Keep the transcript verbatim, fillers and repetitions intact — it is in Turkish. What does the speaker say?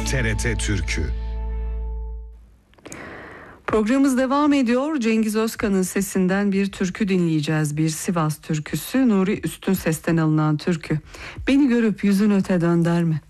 T R T Türkü. Programımız devam ediyor. Cengiz Özkan'ın sesinden bir türkü dinleyeceğiz. Bir Sivas türküsü. Nuri Üstün Ses'ten alınan türkü. Beni görüp yüzün öte dönder mi?